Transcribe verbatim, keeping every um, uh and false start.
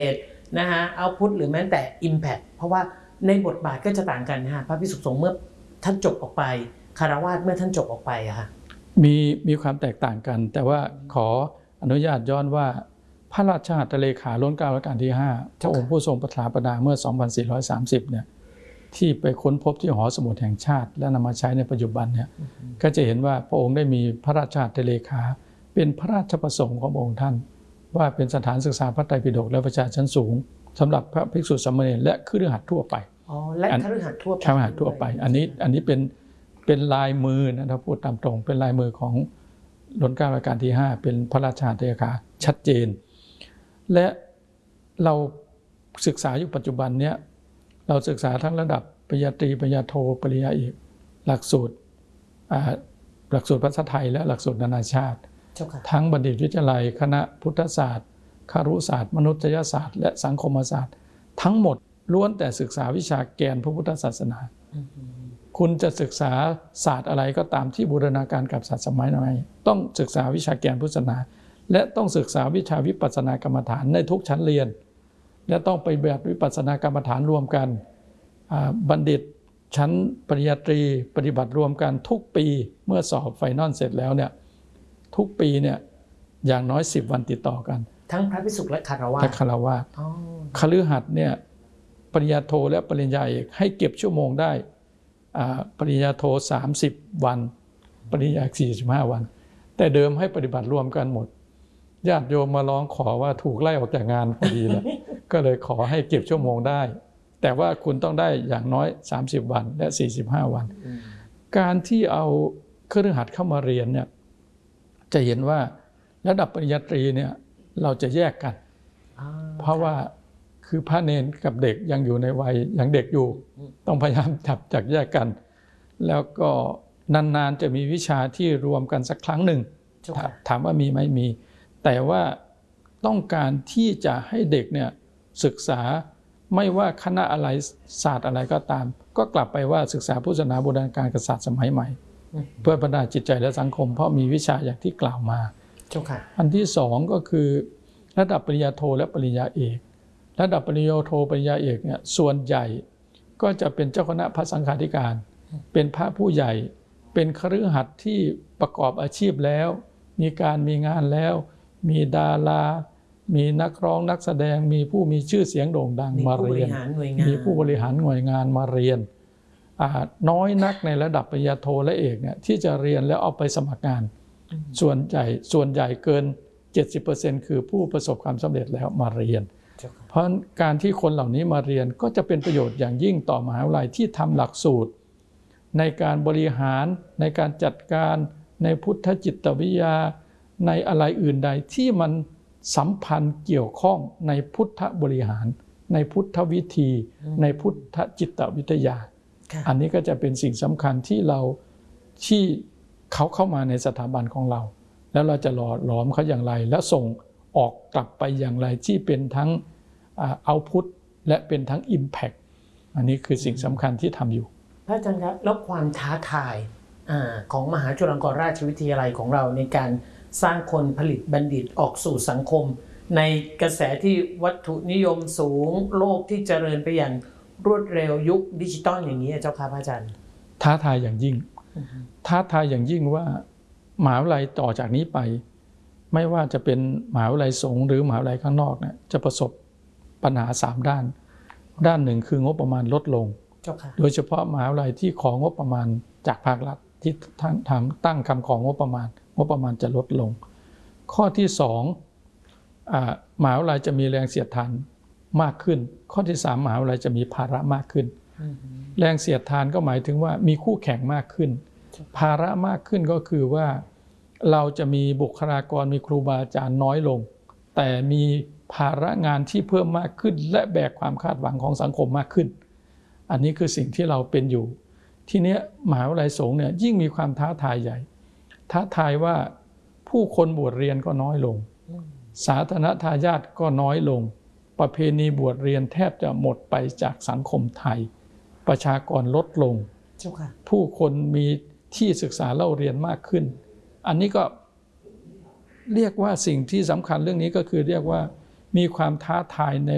นะฮะเอาพุทหรือแม้แต่ Impact เพราะว่าในบทบาทก็จะต่างกันนะฮะพระภิกษุสงฆ์เมื่อท่านจบออกไปคารวาสเมื่อท่านจบออกไปอะค่ะมีมีความแตกต่างกันแต่ว่าขออนุญาตย้อนว่าพระราชหัตถเลขาล้นเกล้ารัชกาลที่ห้าพระองค์ผู้ทรงประถาปนาเมื่อ สองพันสี่ร้อยสามสิบ เนี่ยที่ไปค้นพบที่หอสมุดแห่งชาติและนำมาใช้ในปัจจุบันเนี่ยก็จะเห็นว่าพระองค์ได้มีพระราชหัตถเลขาเป็นพระราชประสงค์ของพระองค์ท่านว่าเป็นสถานศึกษาพระไตรปิฎกและวิชาชั้นสูงสำหรับพระภิกษุสามเณรและคฤหัสถ์ทั่วไปอ๋อและคฤหัสถ์ทั่วไปคฤหัสถ์ทั่วไปอันนี้อันนี้เป็นเป็นลายมือนะถ้าพูดตามตรงเป็นลายมือของล้นเกล้ารัชกาลที่ห้าเป็นพระราชหัตถเลขาชัดเจนและเราศึกษาอยู่ปัจจุบันเนี้ยเราศึกษาทั้งระดับปริญญาตรีปริญญาโทปริญญาเอกหลักสูตรหลักสูตรภาษาไทยและหลักสูตรนานาชาติทั้งบัณฑิตวิทยาลัยคณะพุทธศาสตร์ครุศาสตร์มนุษยศาสตร์และสังคมศาสตร์ทั้งหมดล้วนแต่ศึกษาวิชาแกนพระพุทธศาสนาคุณจะศึกษาศาสตร์อะไรก็ตามที่บูรณาการกับศาสตร์สมัยใหม่ต้องศึกษาวิชาแกนพุทธศาสนาและต้องศึกษาวิชาวิปัสสนากรรมฐานในทุกชั้นเรียนและต้องไปแบบวิปัสสนากรรมฐานรวมกันบัณฑิตชั้นปริญญาตรีปฏิบัติรวมกันทุกปีเมื่อสอบไฟนอลเสร็จแล้วเนี่ยทุกปีเนี่ยอย่างน้อยสิบวันติดต่อกันทั้งพระภิกษุและคฤหัสถ์และคฤหัสถ์คฤหัสถ์เนี่ยปริญญาโทและปริญญาเอกให้เก็บชั่วโมงได้ปริญญาโทสามสิบวันปริญญาเอกสี่สิบห้าวันแต่เดิมให้ปฏิบัติรวมกันหมดญาติโยมมาร้องขอว่าถูกไล่ออกจากงานพอดีเลยก็เลยขอให้เก็บชั่วโมงได้แต่ว่าคุณต้องได้อย่างน้อยสามสิบวันและสี่สิบห้าวันการที่เอาคฤหัสถ์เข้ามาเรียนเนี่ยจะเห็นว่าระดับปริญญาตรีเนี่ยเราจะแยกกันเพราะว่าคือพระเนรกับเด็กยังอยู่ในวัยยังเด็กอยู่ต้องพยายามจับจากแยกกันแล้วก็นานๆจะมีวิชาที่รวมกันสักครั้งหนึ่งถามว่ามีไหมมีแต่ว่าต้องการที่จะให้เด็กเนี่ยศึกษาไม่ว่าคณะอะไรศาสตร์อะไรก็ตามก็กลับไปว่าศึกษาพุทธศาสนาโบราณการกับศาสตร์สมัยใหม่เพื่อพัฒนาจิตใจและสังคมเพราะมีวิชาอย่างที่กล่าวมาอันที่สองก็คือระดับปริญญาโทและปริญญาเอกระดับปริญญาโทปริญญาเอกเนี่ยส่วนใหญ่ก็จะเป็นเจ้าคณะพระสังฆาธิการเป็นพระผู้ใหญ่เป็นคฤหัสถ์ที่ประกอบอาชีพแล้วมีการมีงานแล้วมีดารามีนักร้องนักแสดงมีผู้มีชื่อเสียงโด่งดังมาเรียนมีผู้บริหารหน่วยงานมาเรียนน้อยนักในระดับปริญญาโทและเอกเนี่ยที่จะเรียนแล้วเอาไปสมัครงานส่วนใหญ่ส่วนใหญ่เกิน เจ็ดสิบเปอร์เซ็นต์ คือผู้ประสบความสำเร็จแล้วมาเรียนเพราะการที่คนเหล่านี้มาเรียนก็จะเป็นประโยชน์อย่างยิ่งต่อมหาวิทยาลัยที่ทำหลักสูตรในการบริหารในการจัดการในพุทธจิตวิทยาในอะไรอื่นใดที่มันสัมพันธ์เกี่ยวข้องในพุทธบริหารในพุทธวิธีในพุทธจิตวิทยาอันนี้ก็จะเป็นสิ่งสำคัญที่เราที่เขาเข้ามาในสถาบันของเราแล้วเราจะหล่อหลอมเขาอย่างไรและส่งออกกลับไปอย่างไรที่เป็นทั้งเอาพุทและเป็นทั้ง Impact อันนี้คือสิ่งสำคัญที่ทำอยู่พระอาจารย์ครับแล้วความท้าทายของมหาจุฬาลงกรณราชวิทยาลัยของเราในการสร้างคนผลิตบัณฑิตออกสู่สังคมในกระแสที่วัตถุนิยมสูงโลกที่เจริญไปอย่างรวดเร็วยุคดิจิตอลอย่างนี้เจ้าค่ะพระอาจารย์ท้าทายอย่างยิ่งท้าทายอย่างยิ่งว่ามหาวิทยาลัยต่อจากนี้ไปไม่ว่าจะเป็นมหาวิทยาลัยสงฆ์หรือมหาวิทยาลัยข้างนอกเนี่ยจะประสบปัญหาสามด้านด้านหนึ่งคืองบประมาณลดลงโดยเฉพาะมหาวิทยาลัยที่ของงบประมาณจากภาครัฐที่ทำตั้งคำของงบประมาณงบประมาณจะลดลงข้อที่สองมหาวิทยาลัยจะมีแรงเสียดทานมากขึ้นข้อที่สามมหาวิทยาลัยจะมีภาระมากขึ้นแรงเสียดทานก็หมายถึงว่ามีคู่แข่งมากขึ้นภาระมากขึ้นก็คือว่าเราจะมีบุคลากรมีครูบาอาจารย์น้อยลงแต่มีภาระงานที่เพิ่มมากขึ้นและแบกความคาดหวังของสังคมมากขึ้นอันนี้คือสิ่งที่เราเป็นอยู่ทีนี้มหาวิทยาลัยสงฆ์เนี่ยยิ่งมีความท้าทายใหญ่ท้าทายว่าผู้คนบวชเรียนก็น้อยลงสาธารณทายาทก็น้อยลงประเพณีบวชเรียนแทบจะหมดไปจากสังคมไทยประชากรลดลงผู้คนมีที่ศึกษาเล่าเรียนมากขึ้นอันนี้ก็เรียกว่าสิ่งที่สำคัญเรื่องนี้ก็คือเรียกว่ามีความท้าทายใน